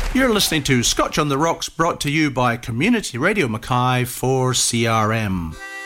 You're listening to Scotch on the Rocks, brought to you by Community Radio Mackay for CRM.